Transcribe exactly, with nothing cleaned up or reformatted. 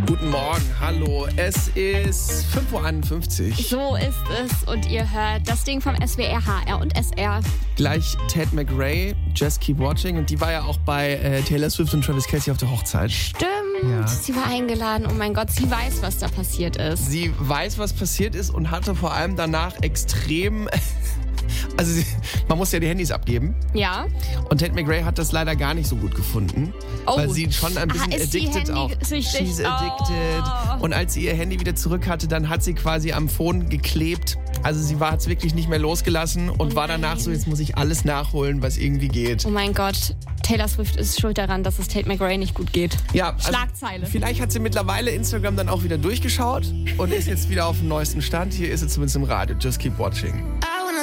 Guten Morgen, hallo. Es ist fünf Uhr einundfünfzig. So ist es und ihr hört das Ding vom S W R, H R und S R. Gleich Tate McRae, Just Keep Watching. Und die war ja auch bei äh, Taylor Swift und Travis Kelce auf der Hochzeit. Stimmt, Ja. sie war eingeladen. Oh mein Gott, sie weiß, was da passiert ist. Sie weiß, was passiert ist und hatte vor allem danach extrem... Also sie, man muss ja die Handys abgeben. Ja. Und Tate McRae hat das leider gar nicht so gut gefunden. Oh. Weil sie schon ein bisschen Ah, ist sie addicted auch. handysüchtig? She's addicted. Oh. Und als sie ihr Handy wieder zurück hatte, dann hat sie quasi am Phone geklebt. Also sie war es wirklich nicht mehr losgelassen und Oh war danach nein. so, jetzt muss ich alles nachholen, was irgendwie geht. Oh mein Gott, Taylor Swift ist schuld daran, dass es Tate McRae nicht gut geht. Ja, also Schlagzeile. Vielleicht hat sie mittlerweile Instagram dann auch wieder durchgeschaut und ist jetzt wieder auf dem neuesten Stand. Hier ist sie zumindest im Radio. Just keep watching.